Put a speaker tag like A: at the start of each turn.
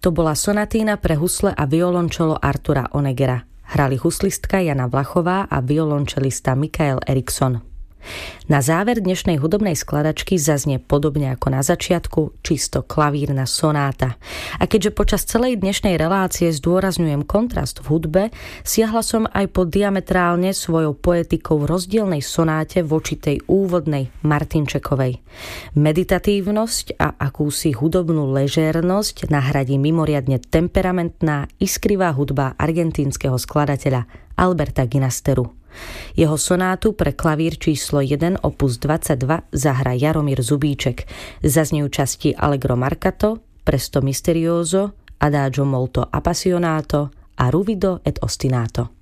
A: To bola sonatína pre husle a violončelo Artura Oneggera. Hrali huslistka Jana Vlachová a violončelista Mikael Eriksson. Na záver dnešnej hudobnej skladačky zaznie podobne ako na začiatku čisto klavírna sonáta. A keďže počas celej dnešnej relácie zdôrazňujem kontrast v hudbe, siahla som aj po diametrálne svojou poetikou rozdielnej sonáte voči tej úvodnej Martinčekovej. Meditatívnosť a akúsi hudobnú ležérnosť nahradí mimoriadne temperamentná, iskrivá hudba argentínskeho skladateľa Alberta Ginasteru. Jeho sonátu pre klavír číslo 1 opus 22 zahrá Jaromír Zubíček. Zaznejú časti Allegro marcato, Presto misterioso, Adagio molto appassionato a Ruvido et ostinato.